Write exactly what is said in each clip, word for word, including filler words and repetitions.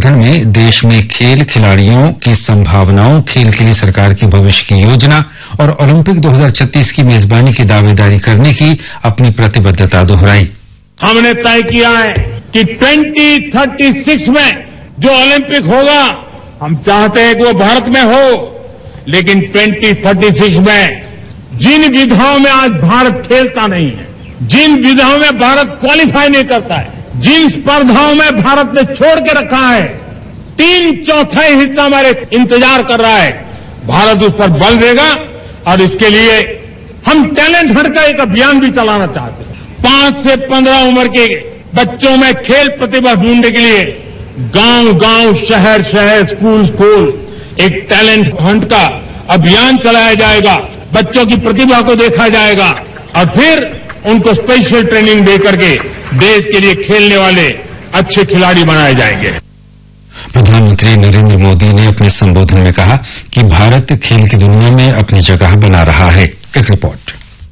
संबोधन में देश में खेल खिलाड़ियों की संभावनाओं, खेल के लिए सरकार की भविष्य की योजना और ओलंपिक दो हज़ार छत्तीस की मेजबानी की दावेदारी करने की अपनी प्रतिबद्धता दोहराई। हमने तय किया है कि ट्वेंटी थर्टी सिक्स में जो ओलंपिक होगा, हम चाहते हैं कि वो भारत में हो, लेकिन ट्वेंटी थर्टी सिक्स में जिन विधाओं में आज भारत खेलता नहीं है, जिन विधाओं में भारत क्वालिफाई नहीं करता है, जिन स्पर्धाओं में भारत ने छोड़ के रखा है, तीन चौथाई हिस्सा हमारे इंतजार कर रहा है। भारत उस पर बल देगा और इसके लिए हम टैलेंट हंट का एक अभियान भी चलाना चाहते हैं। पांच से पंद्रह उम्र के बच्चों में खेल प्रतिभा ढूंढने के लिए गांव गांव, शहर शहर, स्कूल स्कूल एक टैलेंट हंट का अभियान चलाया जाएगा। बच्चों की प्रतिभा को देखा जाएगा और फिर उनको स्पेशल ट्रेनिंग दे करके देश के लिए खेलने वाले अच्छे खिलाड़ी बनाए जाएंगे। प्रधानमंत्री नरेंद्र मोदी ने अपने संबोधन में कहा कि भारत खेल की दुनिया में अपनी जगह बना रहा है। एक रिपोर्ट।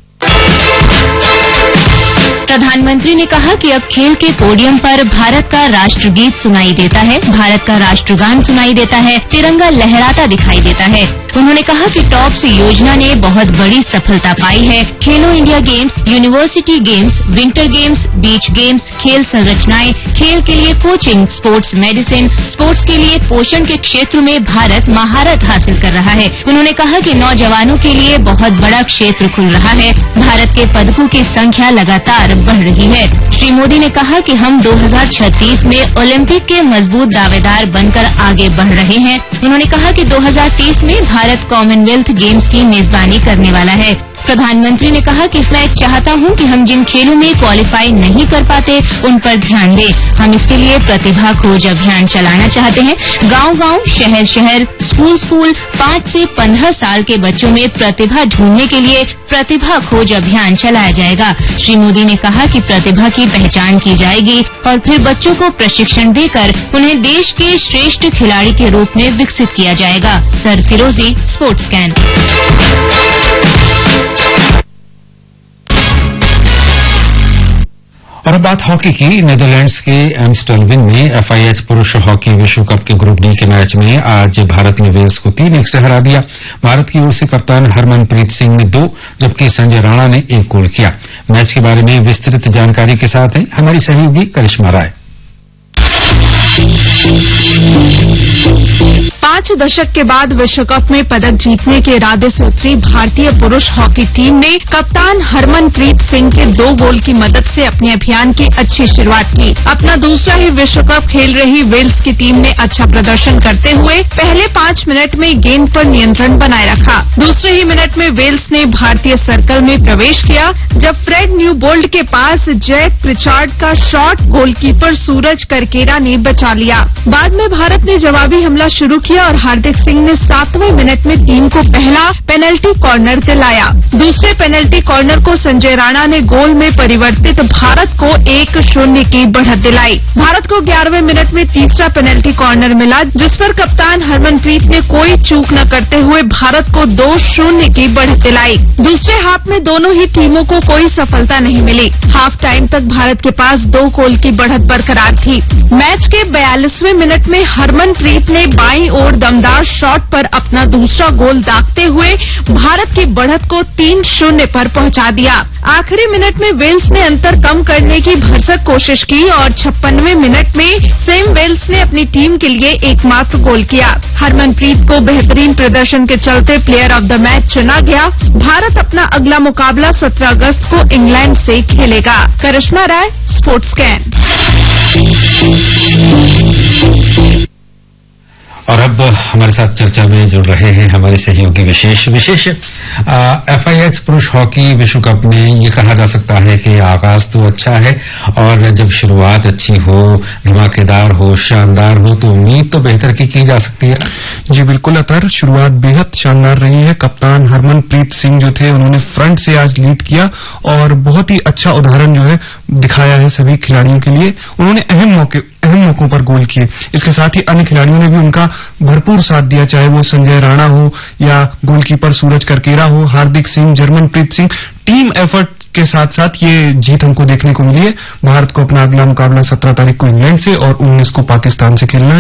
प्रधानमंत्री ने कहा कि अब खेल के पोडियम पर भारत का राष्ट्रगीत सुनाई देता है, भारत का राष्ट्रगान सुनाई देता है, तिरंगा लहराता दिखाई देता है। उन्होंने कहा कि टॉप्स योजना ने बहुत बड़ी सफलता पाई है। खेलो India games, university games, winter games, beach games, खेल संरचनाएं, खेल के लिए कोचिंग, स्पोर्ट्स मेडिसिन, स्पोर्ट्स के लिए पोषण के क्षेत्र में भारत महारत हासिल कर रहा है। उन्होंने कहा कि नौजवानों के लिए बहुत बड़ा क्षेत्र खुल रहा है। भारत के पदकों की संख्या लगातार बढ़ रही है। श्री मोदी ने कहा कि हम दो हज़ार छत्तीस में ओलंपिक के मजबूत दावेदार बनकर आगे बढ़ रहे हैं। उन्होंने कहा कि दो हज़ार तीस में भारत कॉमनवेल्थ गेम्स की मेजबानी करने वाला है। प्रधानमंत्री ने कहा कि मैं चाहता हूं कि हम जिन खेलों में क्वालिफाई नहीं कर पाते उन पर ध्यान दें। हम इसके लिए प्रतिभा खोज अभियान चलाना चाहते हैं। गांव-गांव, शहर-शहर, स्कूल-स्कूल, पाँच से पंद्रह साल के बच्चों में प्रतिभा ढूंढने के लिए प्रतिभा खोज अभियान चलाया जाएगा। श्री मोदी ने कहा कि प्रतिभा की पहचान की जाएगी और फिर बच्चों को प्रशिक्षण देकर उन्हें देश के श्रेष्ठ खिलाड़ी के रूप में विकसित किया जाएगा। सरफिरोजी, स्पोर्ट्स कैन। और अब बात हॉकी की। नीदरलैंड्स के एम्स्टलविन में एफआईएच पुरुष हॉकी विश्व कप के ग्रुप डी के मैच में आज भारत ने वेल्स को तीन एक से हरा दिया। भारत की ओर से कप्तान हरमनप्रीत सिंह ने दो जबकि संजय राणा ने एक गोल किया। मैच के बारे में विस्तृत जानकारी के साथ है हमारी सहयोगी करिश्मा राय। पांच दशक के बाद विश्व कप में पदक जीतने के इरादे से उतरी भारतीय पुरुष हॉकी टीम ने कप्तान हरमनप्रीत सिंह के दो गोल की मदद से अपने अभियान की अच्छी शुरुआत की। अपना दूसरा ही विश्व कप खेल रही वेल्स की टीम ने अच्छा प्रदर्शन करते हुए पहले पांच मिनट में गेंद पर नियंत्रण बनाए रखा। दूसरे ही मिनट में वेल्स ने भारतीय सर्कल में प्रवेश किया जब फ्रेड न्यूबोल्ड के पास जैक प्रिचार्ड का शॉट गोलकीपर सूरज करकेरा ने बचा लिया। बाद में भारत ने जवाबी हमला शुरू किया और हार्दिक सिंह ने सातवें मिनट में टीम को पहला पेनल्टी कॉर्नर दिलाया। दूसरे पेनल्टी कॉर्नर को संजय राणा ने गोल में परिवर्तित भारत को एक शून्य की बढ़त दिलाई। भारत को ग्यारहवें मिनट में तीसरा पेनल्टी कॉर्नर मिला जिस पर कप्तान हरमनप्रीत ने कोई चूक न करते हुए भारत को दो शून्य की बढ़त दिलाई। दूसरे हाफ में दोनों ही टीमों को कोई सफलता नहीं मिली। हाफ टाइम तक भारत के पास दो गोल की बढ़त बरकरार थी। मैच के बयालीसवें मिनट में हरमनप्रीत ने बाईं ओर दमदार शॉट पर अपना दूसरा गोल दागते हुए भारत की बढ़त को तीन शून्य पर पहुंचा दिया। आखिरी मिनट में वेल्स ने अंतर कम करने की भरसक कोशिश की और छप्पनवें मिनट में सेम वेल्स ने अपनी टीम के लिए एकमात्र गोल किया। हरमनप्रीत को बेहतरीन प्रदर्शन के चलते प्लेयर ऑफ द मैच चुना गया। भारत अपना अगला मुकाबला सत्रह अगस्त को इंग्लैंड से खेलेगा। करिश्मा राय, स्पोर्ट्स कैन। और अब हमारे साथ चर्चा में जुड़ रहे हैं हमारे सहयोगी विशेष विशेष एफआईएच पुरुष हॉकी विश्व कप में ये कहा जा सकता है कि आगाज तो अच्छा है और जब शुरुआत अच्छी हो, धमाकेदार हो, शानदार हो तो उम्मीद तो बेहतर की की जा सकती है। जी बिल्कुल अतर, शुरुआत बेहद शानदार रही है। कप्तान हरमनप्रीत सिंह जो थे उन्होंने फ्रंट से आज लीड किया और बहुत ही अच्छा उदाहरण जो है दिखाया है सभी खिलाड़ियों के लिए। उन्होंने अहम मौके अहम मौकों पर गोल किए। इसके साथ ही अन्य खिलाड़ियों ने भी उनका भरपूर साथ दिया, चाहे वो संजय राणा हो या गोलकीपर सूरज करकेरा हो, हार्दिक सिंह, हरमनप्रीत सिंह। टीम एफर्ट के साथ साथ ये जीत हमको देखने को मिली है। भारत को अपना अगला मुकाबला सत्रह तारीख को इंग्लैंड से और उन्नीस को पाकिस्तान से खेलना है।